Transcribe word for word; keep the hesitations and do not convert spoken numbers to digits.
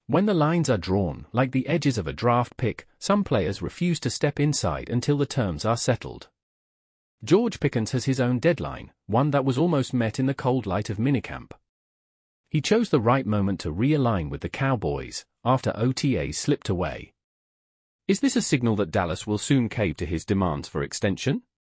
When the lines are drawn, like the edges of a draft pick, some players refuse to step inside until the terms are settled. George Pickens has his own deadline, one that was almost met in the cold light of minicamp. He chose the right moment to realign with the Cowboys, after O T A slipped away. Is this a signal that Dallas will soon cave to his demands for extension?